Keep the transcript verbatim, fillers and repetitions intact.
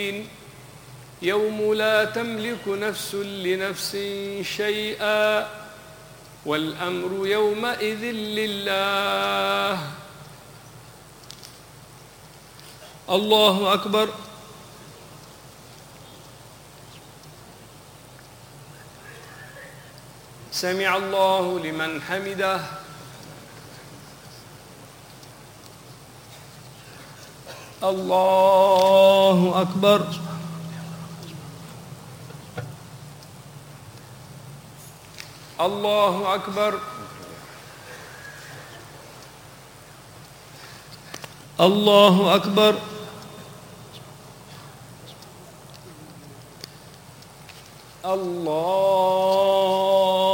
يوم لا تملك نفس لنفس شيئا والأمر يومئذ لله. الله أكبر. سمع الله لمن حمده. الله أكبر. الله أكبر. الله أكبر. الله